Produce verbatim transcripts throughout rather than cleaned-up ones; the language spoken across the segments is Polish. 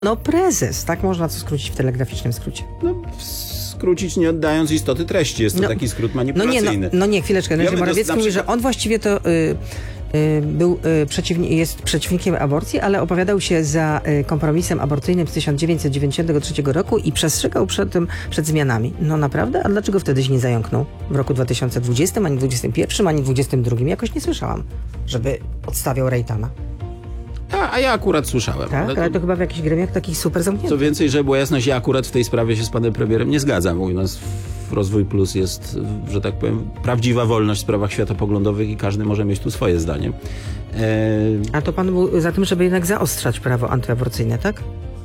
No prezes, tak można to skrócić w telegraficznym skrócie. No, skrócić nie oddając istoty treści. Jest to no, taki skrót no manipulacyjny. nie, no, no nie, chwileczkę. No, ja Morawiecki dos- mówi, przykład... że on właściwie to y, y, był y, przeciwni- jest przeciwnikiem aborcji, ale opowiadał się za y, kompromisem aborcyjnym z tysiąc dziewięćset dziewięćdziesiątego trzeciego roku i przestrzegał przed tym, przed zmianami. No naprawdę? A dlaczego wtedy się nie zająknął? W roku dwa tysiące dwudziestym, ani dwudziestym pierwszym, ani dwudziestym drugim. Jakoś nie słyszałam, żeby odstawiał Rejtana. A, a ja akurat słyszałem. Tak, ale to, ale to chyba w jakichś gremiach takich super zamkniętych. Co więcej, żeby była jasność, ja akurat w tej sprawie się z panem premierem nie zgadzam. U nas w Rozwój Plus jest, że tak powiem, prawdziwa wolność w sprawach światopoglądowych i każdy może mieć tu swoje zdanie. E... A to pan był za tym, żeby jednak zaostrzać prawo antyaborcyjne, tak?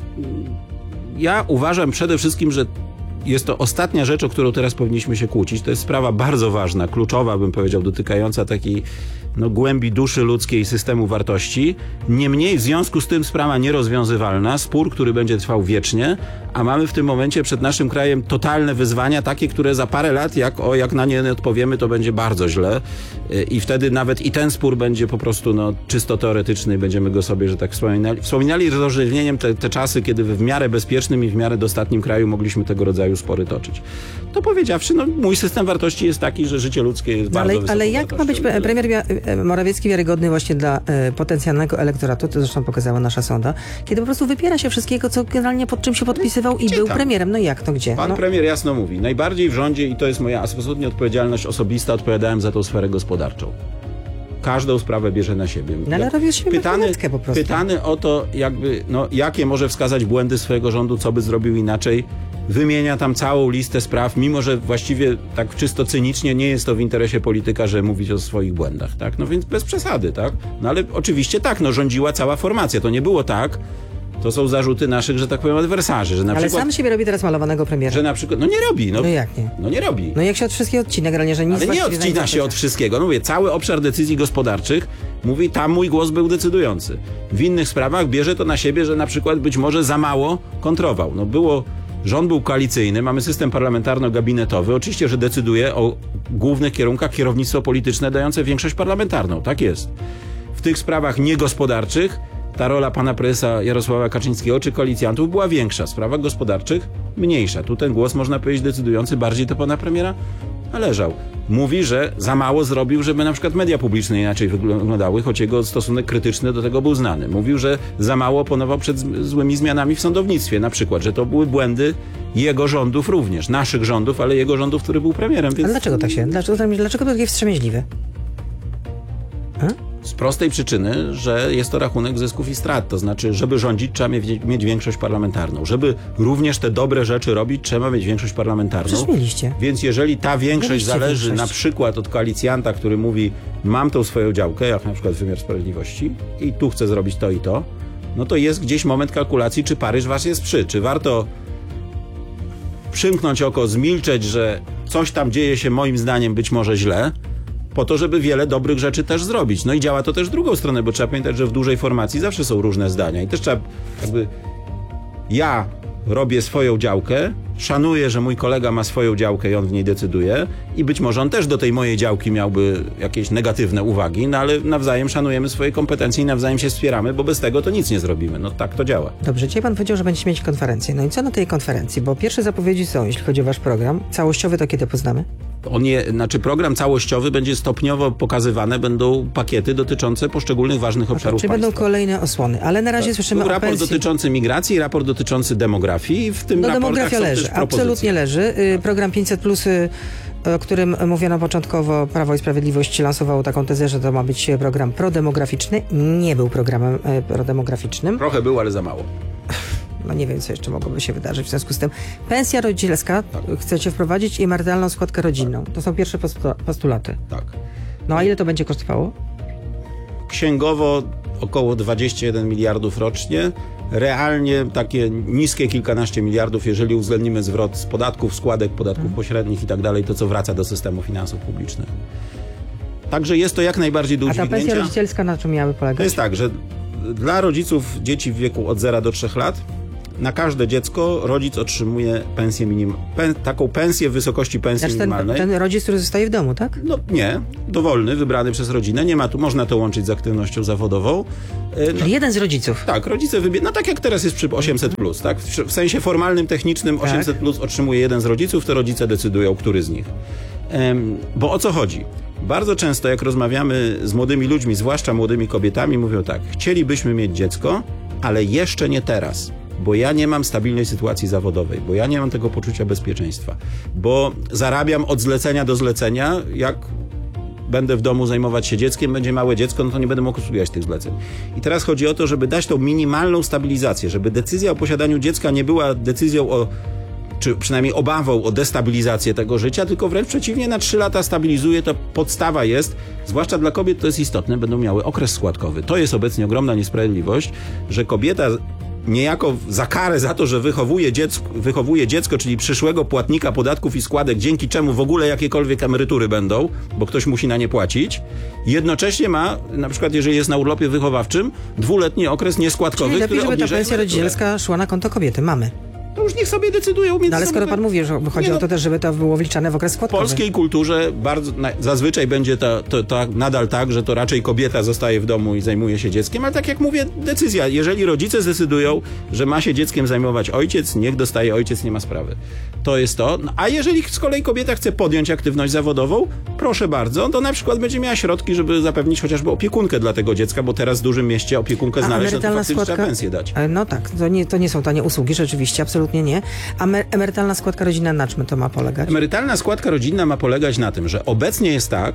Ja uważam przede wszystkim, że jest to ostatnia rzecz, o którą teraz powinniśmy się kłócić. To jest sprawa bardzo ważna, kluczowa, bym powiedział, dotykająca takiej no, głębi duszy ludzkiej, systemu wartości. Niemniej w związku z tym sprawa nierozwiązywalna, spór, który będzie trwał wiecznie, a mamy w tym momencie przed naszym krajem totalne wyzwania, takie, które za parę lat, jak, o, jak na nie nie odpowiemy, to będzie bardzo źle. I wtedy nawet i ten spór będzie po prostu no, czysto teoretyczny i będziemy go sobie, że tak wspominali. Wspominali z rozrzewnieniem te, te czasy, kiedy w miarę bezpiecznym i w miarę dostatnim kraju mogliśmy tego rodzaju spory toczyć. To powiedziawszy, no mój system wartości jest taki, że życie ludzkie jest no, bardzo ale, wysoką ale jak ma być premier Morawiecki wiarygodny właśnie dla e, potencjalnego elektoratu, to zresztą pokazała nasza sonda, kiedy po prostu wypiera się wszystkiego, co generalnie pod czym się podpisywał i gdzie był tam? premierem. No jak to, gdzie? Pan no. premier jasno mówi, najbardziej w rządzie, i to jest moja absolutnie odpowiedzialność osobista, odpowiadałem za tą sferę gospodarczą. Każdą sprawę bierze na siebie. No, ale robisz sobie pytany, po prostu. pytany o to, jakby, no, jakie może wskazać błędy swojego rządu, co by zrobił inaczej, wymienia tam całą listę spraw, mimo że właściwie tak czysto cynicznie nie jest to w interesie polityka, że mówić o swoich błędach, tak? No więc bez przesady, tak? No ale oczywiście tak, no rządziła cała formacja. To nie było tak, to są zarzuty naszych, że tak powiem, adwersarzy, że na ale przykład... sam siebie robi teraz malowanego premiera. Że na przykład... No nie robi, no. No jak nie? No nie robi. No jak się od wszystkiego odcina, generalnie, że nic Ale nie odcina się od wszystkiego. No mówię, cały obszar decyzji gospodarczych mówi, tam mój głos był decydujący. W innych sprawach bierze to na siebie, że na przykład być może za mało kontrował. No było... Rząd był koalicyjny, mamy system parlamentarno-gabinetowy. Oczywiście, że decyduje o głównych kierunkach kierownictwo polityczne dające większość parlamentarną. Tak jest. W tych sprawach niegospodarczych ta rola pana prezesa Jarosława Kaczyńskiego czy koalicjantów była większa. W sprawach gospodarczych mniejsza. Tu ten głos, można powiedzieć, decydujący bardziej do pana premiera należał. Mówi, że za mało zrobił, żeby na przykład media publiczne inaczej wyglądały, choć jego stosunek krytyczny do tego był znany. Mówił, że za mało oponował przed złymi zmianami w sądownictwie, na przykład, że to były błędy jego rządów również, naszych rządów, ale jego rządów, który był premierem. Więc... Ale dlaczego tak się? Dlaczego, dlaczego to takie wstrzemięźliwe? A? Z prostej przyczyny, że jest to rachunek zysków i strat. To znaczy, żeby rządzić, trzeba mieć, mieć większość parlamentarną. Żeby również te dobre rzeczy robić, trzeba mieć większość parlamentarną. Przecież mieliście. Więc jeżeli ta większość Mieliście zależy większość. na przykład od koalicjanta, który mówi, mam tą swoją działkę, jak na przykład wymiar sprawiedliwości i tu chcę zrobić to i to, no to jest gdzieś moment kalkulacji, czy Paryż was jest przy. Czy warto przymknąć oko, zmilczeć, że coś tam dzieje się moim zdaniem być może źle, po to, żeby wiele dobrych rzeczy też zrobić. No i działa to też w drugą stronę, bo trzeba pamiętać, że w dużej formacji zawsze są różne zdania i też trzeba jakby... Ja robię swoją działkę, szanuję, że mój kolega ma swoją działkę i on w niej decyduje i być może on też do tej mojej działki miałby jakieś negatywne uwagi, no ale nawzajem szanujemy swoje kompetencje i nawzajem się wspieramy, bo bez tego to nic nie zrobimy. No tak to działa. Dobrze, dzisiaj pan powiedział, że będziecie mieć konferencję. No i co na tej konferencji? Bo pierwsze zapowiedzi są, jeśli chodzi o wasz program. Całościowy to kiedy poznamy? On je, znaczy program całościowy będzie stopniowo pokazywane, będą pakiety dotyczące poszczególnych ważnych obszarów Czy państwa. będą kolejne osłony, ale na razie Tak. słyszymy Był o raport pensji. dotyczący migracji, raport dotyczący demografii. W tym No raportach demografia są leży, też propozycje. absolutnie leży. Y, Program pięćset plus, y, o którym mówiono początkowo, Prawo i Sprawiedliwość lansowało taką tezę, że to ma być program prodemograficzny. Nie był programem y, prodemograficznym. Trochę był, ale za mało. No nie wiem, co jeszcze mogłoby się wydarzyć w związku z tym. Pensja rodzicielska Tak. chcecie wprowadzić i emerytalną składkę rodzinną. To są pierwsze postu- postulaty. Tak. No a ile to będzie kosztowało? Księgowo około dwadzieścia jeden miliardów rocznie. Realnie takie niskie kilkanaście miliardów, jeżeli uwzględnimy zwrot z podatków, składek, podatków hmm. pośrednich i tak dalej, to co wraca do systemu finansów publicznych. Także jest to jak najbardziej do A udźwignięcia. ta pensja rodzicielska na czym miałaby polegać? To jest tak, że dla rodziców dzieci w wieku od zera do trzech lat na każde dziecko rodzic otrzymuje pensję minim, pen, taką pensję w wysokości pensji Znaczy ten, minimalnej. ten rodzic, który zostaje w domu, tak? No nie, dowolny, wybrany przez rodzinę. Nie ma tu, można to łączyć z aktywnością zawodową. E, no, Czyli jeden z rodziców. tak, rodzice wybierają, no tak jak teraz jest przy osiemset plus, tak? W, w sensie formalnym, technicznym Tak. osiemset plus otrzymuje jeden z rodziców, to rodzice decydują, który z nich. Em, bo o co chodzi? Bardzo często jak rozmawiamy z młodymi ludźmi, zwłaszcza młodymi kobietami, mówią tak, chcielibyśmy mieć dziecko, ale jeszcze nie teraz, bo ja nie mam stabilnej sytuacji zawodowej, bo ja nie mam tego poczucia bezpieczeństwa, bo zarabiam od zlecenia do zlecenia, jak będę w domu zajmować się dzieckiem, będzie małe dziecko, no to nie będę mógł obsługiwać tych zleceń. I teraz chodzi o to, żeby dać tą minimalną stabilizację, żeby decyzja o posiadaniu dziecka nie była decyzją o, czy przynajmniej obawą o destabilizację tego życia, tylko wręcz przeciwnie, na trzy lata stabilizuje, to podstawa jest, zwłaszcza dla kobiet to jest istotne, będą miały okres składkowy. To jest obecnie ogromna niesprawiedliwość, że kobieta niejako za karę za to, że wychowuje dziecko, wychowuje dziecko, czyli przyszłego płatnika podatków i składek, dzięki czemu w ogóle jakiekolwiek emerytury będą, bo ktoś musi na nie płacić, jednocześnie ma, na przykład jeżeli jest na urlopie wychowawczym, dwuletni okres nieskładkowy, Czyli lepiej, który żeby ta obniża pensja emeryturę. rodzicielska szła na konto kobiety. Mamy. To już niech sobie decydują między No ale skoro sobą. pan mówi, że chodzi Nie, no, o to też, żeby to było wliczane w okres w składkowy. polskiej kulturze bardzo, na, zazwyczaj będzie to, to, to nadal tak, że to raczej kobieta zostaje w domu i zajmuje się dzieckiem, ale tak jak mówię, decyzja. Jeżeli rodzice zdecydują, że ma się dzieckiem zajmować ojciec, niech dostaje ojciec, nie ma sprawy. To jest to. No, a jeżeli z kolei kobieta chce podjąć aktywność zawodową, proszę bardzo, to na przykład będzie miała środki, żeby zapewnić chociażby opiekunkę dla tego dziecka, bo teraz w dużym mieście opiekunkę A znaleźć, no to emerytalna faktycznie trzeba składka? pensję dać. E, No tak, to nie, to nie są tanie usługi, rzeczywiście, absolutnie nie. A me- emerytalna składka rodzinna na czym to ma polegać? Emerytalna składka rodzinna ma polegać na tym, że obecnie jest tak,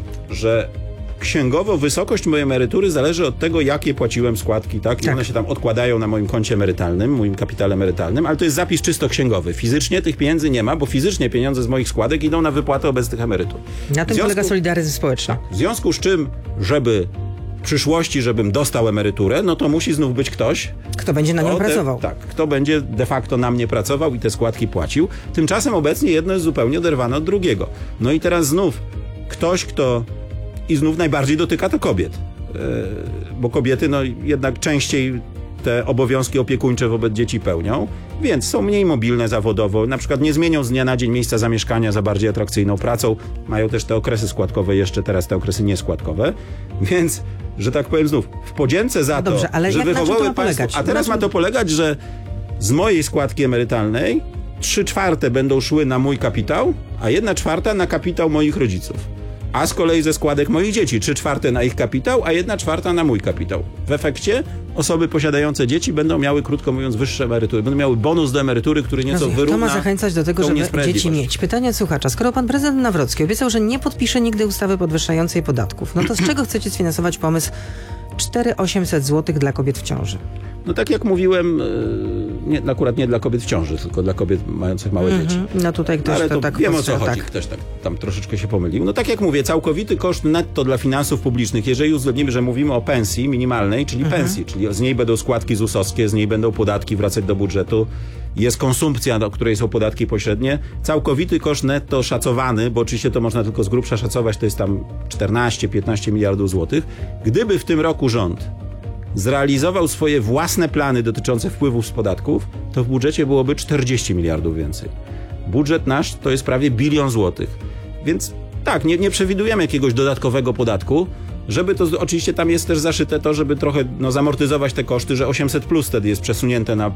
że księgowo wysokość mojej emerytury zależy od tego, jakie płaciłem składki, tak? I Tak. one się tam odkładają na moim koncie emerytalnym, moim kapitale emerytalnym, ale to jest zapis czysto księgowy. Fizycznie tych pieniędzy nie ma, bo fizycznie pieniądze z moich składek idą na wypłatę obecnych emerytur. Na tym W polega związku- solidaryzm społeczny. W związku z czym, żeby w przyszłości, żebym dostał emeryturę, no to musi znów być ktoś, Kto będzie na nią kto te- pracował? Tak, kto będzie de facto na mnie pracował i te składki płacił. Tymczasem obecnie jedno jest zupełnie oderwane od drugiego. No i teraz znów ktoś, kto... I znów najbardziej dotyka to kobiet. Yy, bo kobiety no jednak częściej te obowiązki opiekuńcze wobec dzieci pełnią, więc są mniej mobilne zawodowo, na przykład nie zmienią z dnia na dzień miejsca zamieszkania za bardziej atrakcyjną pracą, mają też te okresy składkowe, jeszcze teraz te okresy nieskładkowe, więc, że tak powiem znów, w podzięce za No dobrze, to, ale że jak- na czym to wywołały ma państwo... polegać? A teraz Na czym- ma to polegać, że z mojej składki emerytalnej trzy czwarte będą szły na mój kapitał, a jedna czwarta na kapitał moich rodziców. A z kolei ze składek moich dzieci trzy czwarte na ich kapitał, a jedna czwarta na mój kapitał. W efekcie osoby posiadające dzieci będą miały, krótko mówiąc, wyższe emerytury. Będą miały bonus do emerytury, który nieco Rozumiem. wyrówna To ma zachęcać do tego, tą żeby niesprawiedliwość. dzieci mieć. Pytanie od słuchacza. Skoro pan prezydent Nawrocki obiecał, że nie podpisze nigdy ustawy podwyższającej podatków, no to z czego chcecie sfinansować pomysł cztery tysiące osiemset złotych dla kobiet w ciąży? No tak jak mówiłem, yy, nie, akurat nie dla kobiet w ciąży, tylko dla kobiet mających małe dzieci. No tutaj ktoś Ale to, to tak wiem o co postrzega, chodzi, tak. ktoś tak, tam troszeczkę się pomylił. No tak jak mówię, całkowity koszt netto dla finansów publicznych, jeżeli uwzględnimy, że mówimy o pensji minimalnej, czyli Mhm. pensji, czyli z niej będą składki zusowskie, z niej będą podatki wracać do budżetu, jest konsumpcja, do której są podatki pośrednie, całkowity koszt netto szacowany, bo oczywiście to można tylko z grubsza szacować, to jest tam czternaście piętnaście miliardów złotych. Gdyby w tym roku rząd zrealizował swoje własne plany dotyczące wpływów z podatków, to w budżecie byłoby czterdzieści miliardów więcej. Budżet nasz to jest prawie bilion złotych. Więc tak, nie, nie przewidujemy jakiegoś dodatkowego podatku, żeby to, oczywiście tam jest też zaszyte to, żeby trochę no, zamortyzować te koszty, że osiemset plus wtedy jest przesunięte na...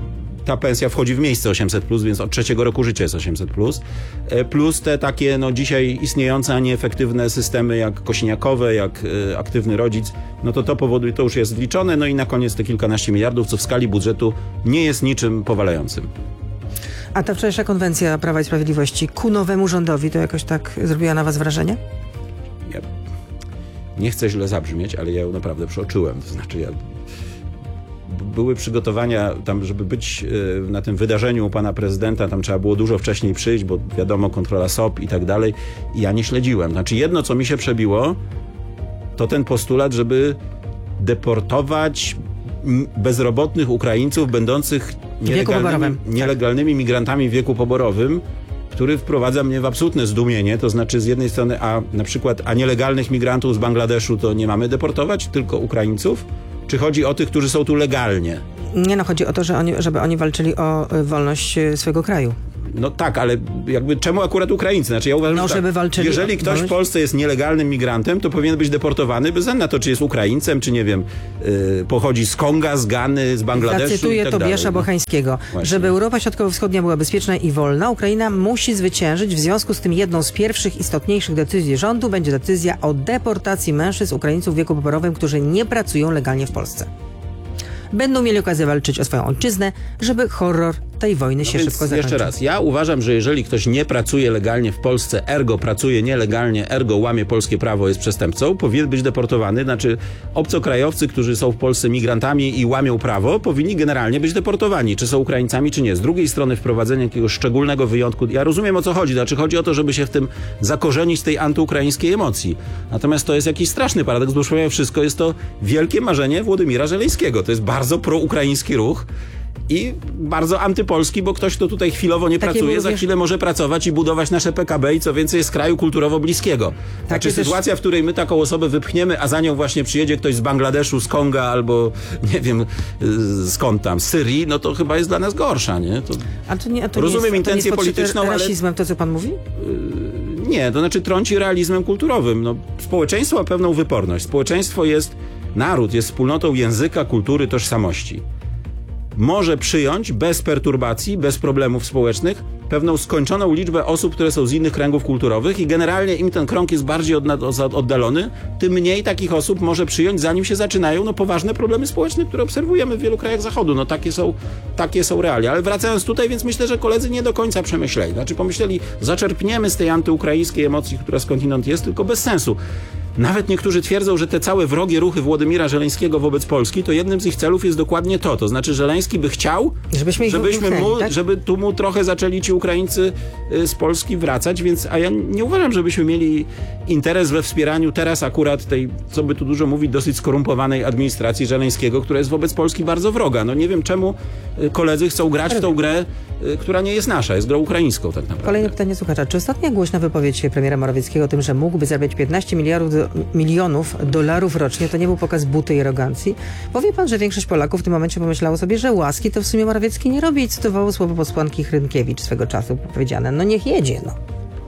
Ta pensja wchodzi w miejsce osiemset plus, więc od trzeciego roku życia jest osiemset plus. Plus te takie no, dzisiaj istniejące, a nieefektywne systemy jak kosiniakowe, jak y, aktywny rodzic, no to to powoduje, to już jest wliczone, no i na koniec te kilkanaście miliardów, co w skali budżetu nie jest niczym powalającym. A ta wczorajsza konwencja Prawa i Sprawiedliwości ku nowemu rządowi to jakoś tak zrobiła na was wrażenie? Ja nie chcę źle zabrzmieć, ale ja ją naprawdę przeoczyłem. To znaczy ja... Były przygotowania tam, żeby być y, na tym wydarzeniu u pana prezydenta, tam trzeba było dużo wcześniej przyjść, bo wiadomo, kontrola S O P i tak dalej. I ja nie śledziłem. Znaczy jedno, co mi się przebiło, to ten postulat, żeby deportować m, bezrobotnych Ukraińców będących nielegalnymi, poborowym. nielegalnymi migrantami w wieku poborowym, który wprowadza mnie w absolutne zdumienie. To znaczy z jednej strony, a na przykład a nielegalnych migrantów z Bangladeszu to nie mamy deportować, tylko Ukraińców? Czy chodzi o tych, którzy są tu legalnie? Nie no, chodzi o to, że oni, żeby oni walczyli o y, wolność y, swojego kraju. No tak, ale jakby czemu akurat Ukraińcy? Znaczy ja uważam, No, że żeby tak, walczyli jeżeli o ktoś wolność. w Polsce jest nielegalnym migrantem, to powinien być deportowany bez względu na to, czy jest Ukraińcem, czy nie wiem, yy, pochodzi z Konga, z Gany, z Bangladeszu Zacytuję i tak Tobiasza dalej. Bochańskiego. Właśnie. Żeby Europa Środkowo-Wschodnia była bezpieczna i wolna, Ukraina musi zwyciężyć. W związku z tym jedną z pierwszych istotniejszych decyzji rządu będzie decyzja o deportacji mężczyzn Ukraińców w wieku poborowym, którzy nie pracują legalnie w Polsce. Będą mieli okazję walczyć o swoją ojczyznę, żeby horror tej wojny się Więc szybko zakończył. jeszcze raz, ja uważam, że jeżeli ktoś nie pracuje legalnie w Polsce, ergo pracuje nielegalnie, ergo łamie polskie prawo, jest przestępcą, powinien być deportowany. Znaczy obcokrajowcy, którzy są w Polsce migrantami i łamią prawo, powinni generalnie być deportowani, czy są Ukraińcami, czy nie. Z drugiej strony wprowadzenie jakiegoś szczególnego wyjątku, ja rozumiem, o co chodzi, znaczy chodzi o to, żeby się w tym zakorzenić z tej antyukraińskiej emocji. Natomiast to jest jakiś straszny paradoks, bo już wszystko jest to wielkie marzenie Włodymira Żeleńskiego. To jest bardzo proukraiński ruch. I bardzo antypolski, bo ktoś, kto tutaj chwilowo nie Takie pracuje, było, za wiesz- chwilę może pracować i budować nasze P K B i co więcej jest kraju kulturowo bliskiego. Znaczy też- sytuacja, w której my taką osobę wypchniemy, a za nią właśnie przyjedzie ktoś z Bangladeszu, z Konga albo nie wiem y, skąd tam, z Syrii, no to chyba jest dla nas gorsza, nie? To A to nie, a to Rozumiem nie jest, intencję to nie jest podszyte polityczną, ale- rasizmem to, co pan mówi? nie, to znaczy trąci realizmem kulturowym. No, społeczeństwo ma pewną wyporność. Społeczeństwo jest, naród jest wspólnotą języka, kultury, tożsamości. Może przyjąć bez perturbacji, bez problemów społecznych pewną skończoną liczbę osób, które są z innych kręgów kulturowych i generalnie im ten krąg jest bardziej od, od, oddalony, tym mniej takich osób może przyjąć, zanim się zaczynają no, poważne problemy społeczne, które obserwujemy w wielu krajach Zachodu. No takie są, takie są realia. Ale wracając tutaj, więc myślę, że koledzy nie do końca przemyśleli. Znaczy pomyśleli, zaczerpniemy z tej antyukraińskiej emocji, która skądinąd jest, tylko bez sensu. Nawet niektórzy twierdzą, że te całe wrogie ruchy Włodymira Żeleńskiego wobec Polski, to jednym z ich celów jest dokładnie to. To znaczy Żeleński by chciał, Żebyśmy ich żebyśmy mu, wypchnęli, tak? żeby tu mu trochę zaczęli ci Ukraińcy y, z Polski wracać, więc a ja nie uważam, żebyśmy mieli interes we wspieraniu teraz akurat tej, co by tu dużo mówić, dosyć skorumpowanej administracji Żeleńskiego, która jest wobec Polski bardzo wroga. No nie wiem, czemu y, koledzy chcą grać w tą grę, y, która nie jest nasza, jest grą ukraińską tak naprawdę. Kolejne pytanie słuchacza. Czy ostatnia głośna wypowiedź premiera Morawieckiego o tym, że mógłby zarabiać piętnaście miliardów do, milionów dolarów rocznie, to nie był pokaz buty i arogancji? Powie pan, że większość Polaków w tym momencie pomyślało sobie, że łaski to w sumie Morawiecki nie robi i cytowało słowo posłanki Hrynkiewicz swego czasu powiedziane. No niech jedzie, no.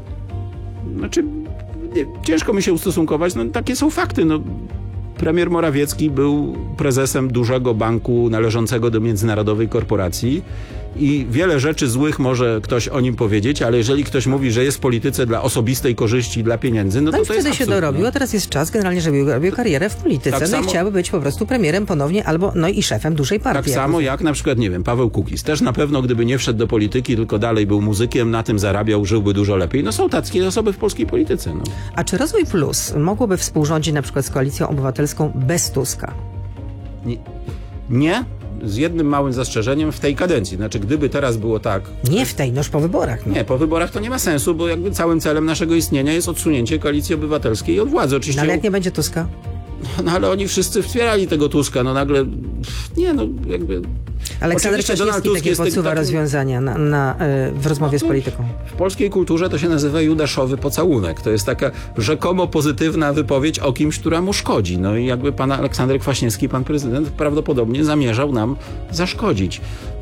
Znaczy, nie, ciężko mi się ustosunkować, no takie są fakty, no. Premier Morawiecki był prezesem dużego banku należącego do międzynarodowej korporacji i wiele rzeczy złych może ktoś o nim powiedzieć, ale jeżeli ktoś mówi, że jest w polityce dla osobistej korzyści, dla pieniędzy, no No to i to jest wtedy się absurd, dorobił, nie? a teraz jest czas generalnie, żeby robił karierę w polityce. Tak no samo- i chciałby być po prostu premierem ponownie albo, no i szefem dużej partii. Tak jak samo jak na przykład, nie wiem, Paweł Kukiz. Też na pewno, gdyby nie wszedł do polityki, tylko dalej był muzykiem, na tym zarabiał, żyłby dużo lepiej. No są takie osoby w polskiej polityce, no. A czy Rozwój Plus mogłoby współrządzić na przykład z Koalicją Obywatelską bez Tuska? Nie, nie, z jednym małym zastrzeżeniem w tej kadencji. Znaczy, gdyby teraz było tak... Nie w tej, noż po wyborach. No. Nie, po wyborach to nie ma sensu, bo jakby całym celem naszego istnienia jest odsunięcie Koalicji Obywatelskiej od władzy. Oczywiście, No, ale jak nie będzie Tuska? no ale oni wszyscy wspierali tego Tuska, no nagle... Nie, no jakby... Aleksander Oczywiście Donald Kwaśniewski Tusk takie jest tym podsuwa takim- rozwiązania na, na, y, w rozmowie z polityką. W polskiej kulturze to się nazywa judaszowy pocałunek. To jest taka rzekomo pozytywna wypowiedź o kimś, która mu szkodzi. No i jakby pan Aleksander Kwaśniewski, pan prezydent, prawdopodobnie zamierzał nam zaszkodzić.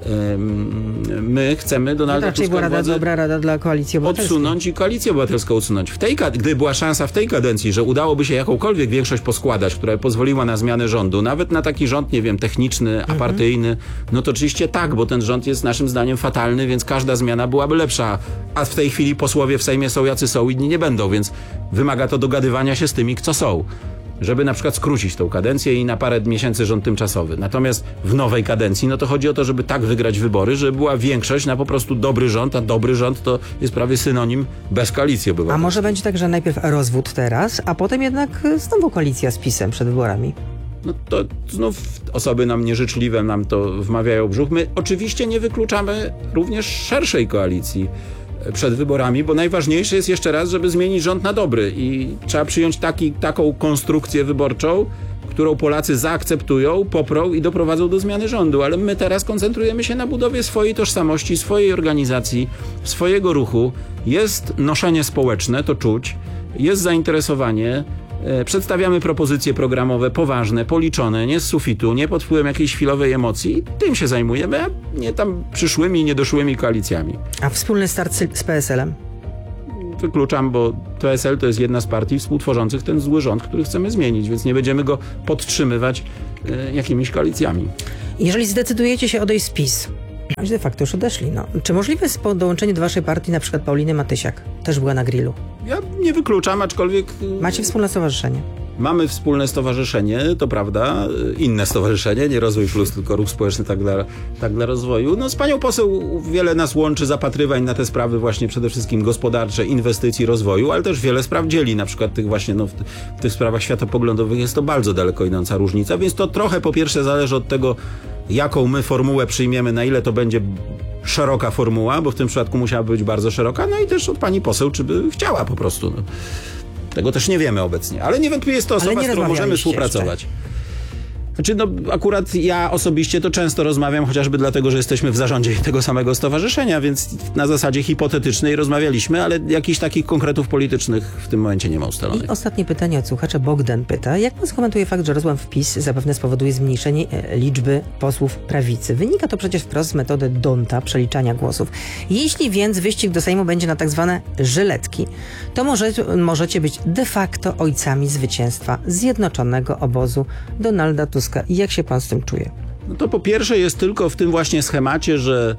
Ym, My chcemy No Donalda to raczej była Tuska rada, władzy dobra rada dla Koalicji Obywatelskiej. odsunąć i Koalicję Obywatelską odsunąć. W tej, kad- gdy była szansa w tej kadencji, że udałoby się jakąkolwiek większość poskładać, która pozwoliła na zmianę rządu, nawet na taki rząd, nie wiem, techniczny, Mhm. apartyjny, no to oczywiście tak, bo ten rząd jest naszym zdaniem fatalny, więc każda zmiana byłaby lepsza. A w tej chwili posłowie w Sejmie są jacy są, inni nie będą, więc wymaga to dogadywania się z tymi, co są. Żeby na przykład skrócić tą kadencję i na parę miesięcy rząd tymczasowy. Natomiast w nowej kadencji, no to chodzi o to, żeby tak wygrać wybory, żeby była większość na po prostu dobry rząd, a dobry rząd to jest prawie synonim bez Koalicji A Obywatelskiej. może będzie tak, że najpierw rozwód teraz, a potem jednak y, znowu koalicja z PiS-em przed wyborami? No to znów osoby nam nieżyczliwe nam to wmawiają w brzuch. My oczywiście nie wykluczamy również szerszej koalicji przed wyborami, bo najważniejsze jest jeszcze raz, żeby zmienić rząd na dobry i trzeba przyjąć taki, taką konstrukcję wyborczą, którą Polacy zaakceptują, poprą i doprowadzą do zmiany rządu. Ale my teraz koncentrujemy się na budowie swojej tożsamości, swojej organizacji, swojego ruchu. Jest noszenie społeczne, to czuć, jest zainteresowanie. Przedstawiamy propozycje programowe poważne, policzone, nie z sufitu, nie pod wpływem jakiejś chwilowej emocji. Tym się zajmujemy, a nie tam przyszłymi, niedoszłymi koalicjami. A wspólny start z P S L-em? Wykluczam, bo P S L to jest jedna z partii współtworzących ten zły rząd, który chcemy zmienić, więc nie będziemy go podtrzymywać e, jakimiś koalicjami. Jeżeli zdecydujecie się odejść z PiS, de facto już odeszli, no. Czy możliwe jest dołączenie do waszej partii na przykład Pauliny Matysiak? Też była na grillu. Ja nie wykluczam, aczkolwiek... Macie wspólne stowarzyszenie? Mamy wspólne stowarzyszenie, to prawda, inne stowarzyszenie, nie Rozwój Plus, tylko Ruch Społeczny tak dla, tak dla rozwoju. No z panią poseł wiele nas łączy zapatrywań na te sprawy właśnie przede wszystkim gospodarcze, inwestycji, rozwoju, ale też wiele spraw dzieli, na przykład tych właśnie, no w, w tych sprawach światopoglądowych jest to bardzo daleko idąca różnica, więc to trochę po pierwsze zależy od tego, jaką my formułę przyjmiemy, na ile to będzie szeroka formuła, bo w tym przypadku musiałaby być bardzo szeroka, no i też od pani poseł, czy by chciała po prostu, no. Tego też nie wiemy obecnie, ale niewątpliwie jest to osoba, z którą możemy współpracować. Jeszcze. Znaczy, no, akurat ja osobiście to często rozmawiam, chociażby dlatego, że jesteśmy w zarządzie tego samego stowarzyszenia, więc na zasadzie hipotetycznej rozmawialiśmy, ale jakichś takich konkretów politycznych w tym momencie nie ma ustalonych. I ostatnie pytanie od słuchacza. Bogdan pyta, jak pan skomentuje fakt, że rozłam w PiS zapewne spowoduje zmniejszenie e, liczby posłów prawicy? Wynika to przecież wprost z metody Donta, przeliczania głosów. Jeśli więc wyścig do Sejmu będzie na tak zwane żyletki, to może, możecie być de facto ojcami zwycięstwa zjednoczonego obozu Donalda Tuska. I jak się pan z tym czuje? No to po pierwsze jest tylko w tym właśnie schemacie, że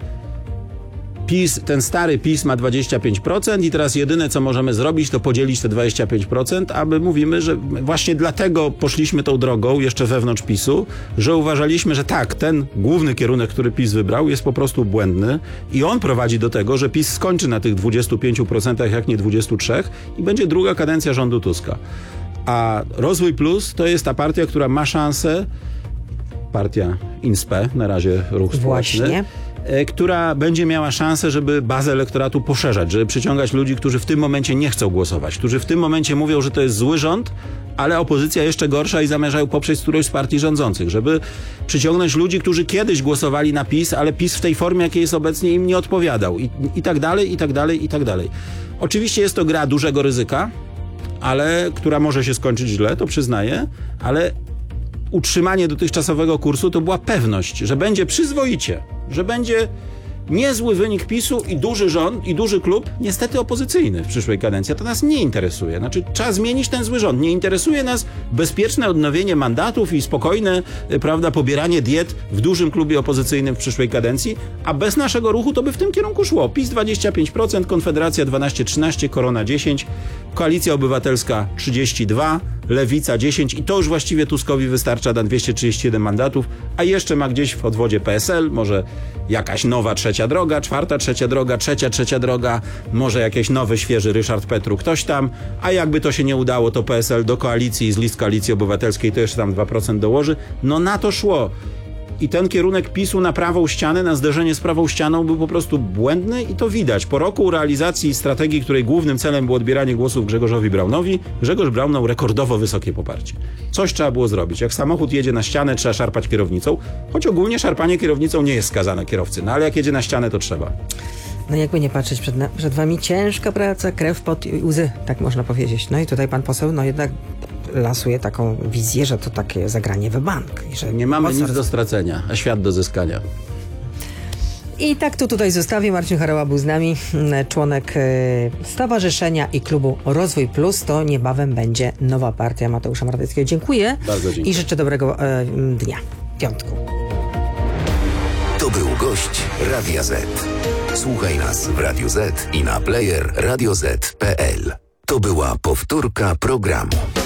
PiS, ten stary PiS ma dwadzieścia pięć procent i teraz jedyne, co możemy zrobić, to podzielić te dwadzieścia pięć procent, a my mówimy, że właśnie dlatego poszliśmy tą drogą jeszcze wewnątrz PiSu, że uważaliśmy, że tak, ten główny kierunek, który PiS wybrał, jest po prostu błędny i on prowadzi do tego, że PiS skończy na tych dwudziestu pięciu procentach, jak nie dwudziestu trzech i będzie druga kadencja rządu Tuska. A Rozwój Plus to jest ta partia, która ma szansę, partia INSPE, na razie Ruch Społeczny, Właśnie. która będzie miała szansę, żeby bazę elektoratu poszerzać, żeby przyciągać ludzi, którzy w tym momencie nie chcą głosować, którzy w tym momencie mówią, że to jest zły rząd, ale opozycja jeszcze gorsza i zamierzają poprzeć którąś z partii rządzących, żeby przyciągnąć ludzi, którzy kiedyś głosowali na PiS, ale PiS w tej formie, jakiej jest obecnie, im nie odpowiadał i, i tak dalej, i tak dalej, i tak dalej. Oczywiście jest to gra dużego ryzyka, ale która może się skończyć źle, to przyznaję, ale utrzymanie dotychczasowego kursu to była pewność, że będzie przyzwoicie, że będzie niezły wynik PiSu i duży rząd, i duży klub, niestety opozycyjny w przyszłej kadencji. To nas nie interesuje. Znaczy, trzeba zmienić ten zły rząd. Nie interesuje nas bezpieczne odnowienie mandatów i spokojne, prawda, pobieranie diet w dużym klubie opozycyjnym w przyszłej kadencji, a bez naszego ruchu to by w tym kierunku szło. PiS dwadzieścia pięć procent, Konfederacja dwanaście trzynaście, Korona dziesięć, Koalicja Obywatelska trzydzieści dwa, Lewica dziesięć i to już właściwie Tuskowi wystarcza na dwieście trzydzieści jeden mandatów, a jeszcze ma gdzieś w odwodzie P S L, może jakaś nowa trzecia droga, czwarta trzecia droga, trzecia trzecia droga, może jakiś nowy, świeży Ryszard Petru, ktoś tam, a jakby to się nie udało, to P S L do koalicji z list Koalicji Obywatelskiej to jeszcze tam dwa procent dołoży. No na to szło. I ten kierunek PiSu na prawą ścianę, na zderzenie z prawą ścianą był po prostu błędny i to widać. Po roku realizacji strategii, której głównym celem było odbieranie głosów Grzegorzowi Braunowi, Grzegorz Braun miał rekordowo wysokie poparcie. Coś trzeba było zrobić. Jak samochód jedzie na ścianę, trzeba szarpać kierownicą, choć ogólnie szarpanie kierownicą nie jest skazane kierowcy, no ale jak jedzie na ścianę, to trzeba. No jakby nie patrzeć, przed, na, przed wami ciężka praca, krew, pot i łzy, tak można powiedzieć. No i tutaj pan poseł, no jednak lasuje taką wizję, że to takie zagranie w bank. I że nie mamy mocno... nic do stracenia, a świat do zyskania. I tak tu tutaj zostawię. Marcin Harała był z nami, członek Stowarzyszenia i Klubu Rozwój Plus. To niebawem będzie nowa partia Mateusza Morawieckiego. Dziękuję. Bardzo dziękuję. I życzę dobrego e, dnia, piątku. To był gość Radia Z. Słuchaj nas w Radio Z i na player radio zet kropka pe el. To była powtórka programu.